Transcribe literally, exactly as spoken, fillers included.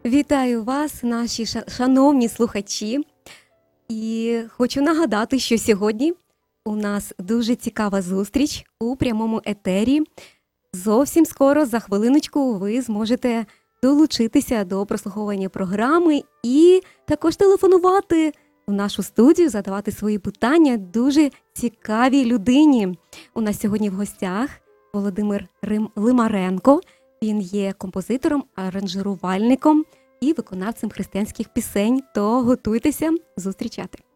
Вітаю вас, наші ша- шановні слухачі. І хочу нагадати, що сьогодні у нас дуже цікава зустріч у прямому етері. Зовсім скоро, за хвилиночку, ви зможете долучитися до прослуховування програми і також телефонувати в нашу студію, задавати свої питання дуже цікавій людині. У нас сьогодні в гостях Володимир Рим- Лимаренко. Він є композитором, аранжирувальником і виконавцем християнських пісень. То готуйтеся зустрічати.